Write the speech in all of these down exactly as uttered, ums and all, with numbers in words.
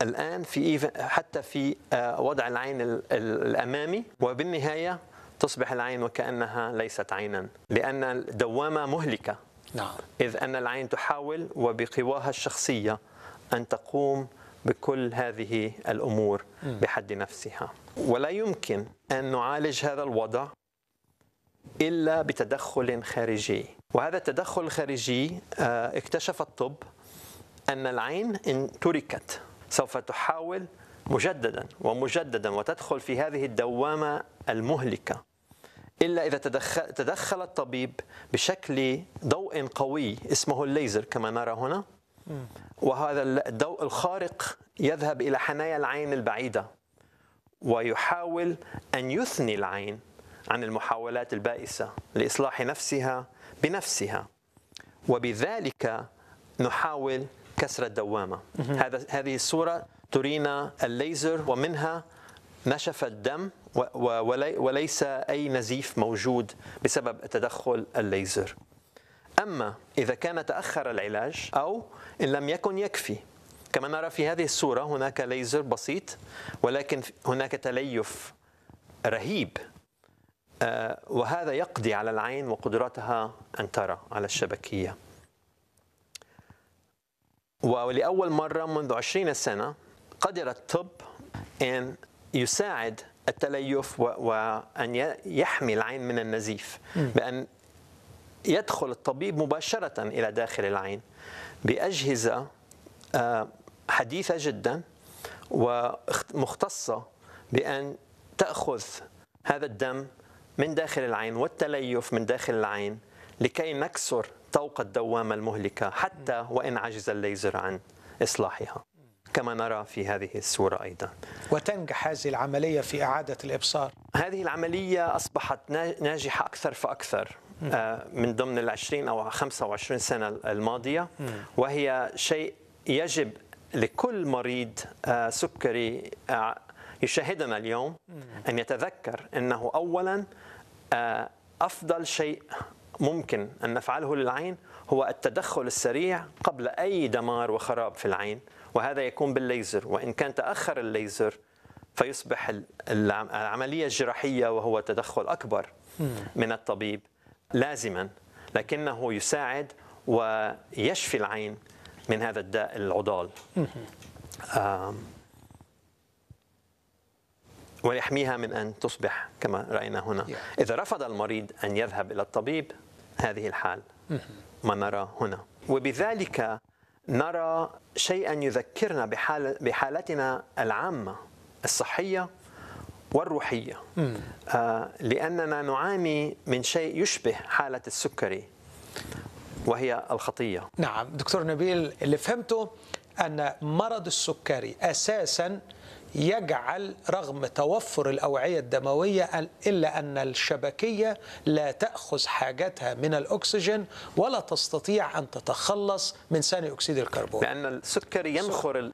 الآن في حتى في وضع العين الأمامي، وبالنهاية تصبح العين وكأنها ليست عينا، لأن الدوامة مهلكة. نعم. إذ أن العين تحاول وبقواها الشخصية أن تقوم بكل هذه الأمور بحد نفسها، ولا يمكن أن نعالج هذا الوضع إلا بتدخل خارجي. وهذا التدخل الخارجي اكتشف الطب أن العين إن تركت سوف تحاول مجددا ومجددا وتدخل في هذه الدوامة المهلكة، إلا إذا تدخل, تدخل الطبيب بشكل ضوء قوي اسمه الليزر كما نرى هنا، وهذا الضوء الخارق يذهب إلى حنايا العين البعيدة ويحاول أن يثني العين عن المحاولات البائسة لإصلاح نفسها بنفسها، وبذلك نحاول كسر الدوامة. هذا هذه الصورة ترينا الليزر ومنها نشف الدم وليس أي نزيف موجود بسبب تدخل الليزر. أما إذا كان تأخر العلاج أو إن لم يكن يكفي، كما نرى في هذه الصورة هناك ليزر بسيط ولكن هناك تليف رهيب، وهذا يقضي على العين وقدرتها أن ترى على الشبكية. ولأول مرة منذ عشرين سنة قدر الطب أن يساعد التليف وأن يحمي العين من النزيف بأن يدخل الطبيب مباشرة إلى داخل العين بأجهزة حديثة جدا ومختصة بأن تأخذ هذا الدم من داخل العين والتليف من داخل العين لكي نكسر طوق الدوامة المهلكة حتى وإن عجز الليزر عن إصلاحها، كما نرى في هذه الصورة أيضا. وتنجح هذه العملية في إعادة الإبصار؟ هذه العملية أصبحت ناجحة أكثر فأكثر من ضمن العشرين أو خمسة وعشرين سنة الماضية، وهي شيء يجب لكل مريض سكري يشاهدنا اليوم أن يتذكر أنه أولا أفضل شيء ممكن أن نفعله للعين هو التدخل السريع قبل أي دمار وخراب في العين، وهذا يكون بالليزر. وإن كان تأخر الليزر فيصبح العملية الجراحية وهو تدخل أكبر من الطبيب لازما، لكنه يساعد ويشفي العين من هذا الداء العضال ويحميها من أن تصبح كما رأينا هنا. إذا رفض المريض أن يذهب إلى الطبيب هذه الحال ما نرى هنا، وبذلك نرى شيئا يذكرنا بحال بحالتنا العامة الصحية والروحية، آه لأننا نعاني من شيء يشبه حالة السكري وهي الخطية. نعم دكتور نبيل، اللي فهمته أن مرض السكري أساسا يجعل رغم توفر الأوعية الدموية إلا أن الشبكية لا تأخذ حاجتها من الأكسجين ولا تستطيع أن تتخلص من ثاني أكسيد الكربون، لأن السكري ينخر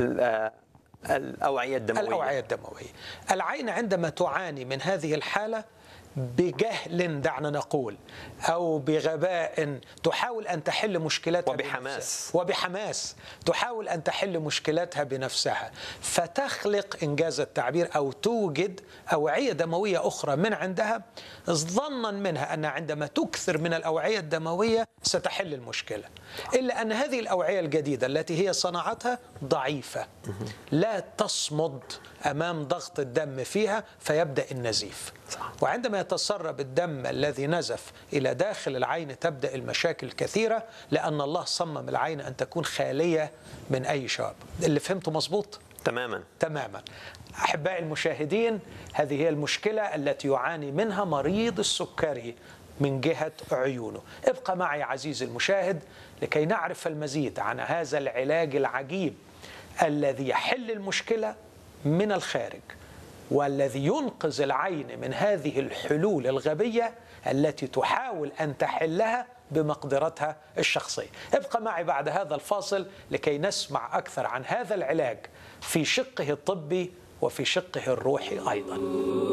الأوعية الدموية. الأوعية الدموية. العين عندما تعاني من هذه الحالة بجهل دعنا نقول أو بغباء تحاول أن تحل مشكلتها وبحماس بنفسها. وبحماس تحاول أن تحل مشكلتها بنفسها، فتخلق إنجاز التعبير أو توجد أوعية دموية أخرى من عندها ظنا منها أن عندما تكثر من الأوعية الدموية ستحل المشكلة، إلا أن هذه الأوعية الجديدة التي هي صنعتها ضعيفة لا تصمد أمام ضغط الدم فيها فيبدأ النزيف. وعندما يتسرب الدم الذي نزف إلى داخل العين تبدأ المشاكل الكثيرة، لأن الله صمم العين أن تكون خالية من أي شاب. اللي فهمته مظبوط؟ تماما تماما. أحبائي المشاهدين، هذه هي المشكلة التي يعاني منها مريض السكري من جهة عيونه. ابقى معي عزيزي المشاهد لكي نعرف المزيد عن هذا العلاج العجيب الذي يحل المشكلة من الخارج والذي ينقذ العين من هذه الحلول الغبية التي تحاول أن تحلها بمقدرتها الشخصية. ابقى معي بعد هذا الفاصل لكي نسمع أكثر عن هذا العلاج في شقه الطبي وفي شقه الروحي أيضا.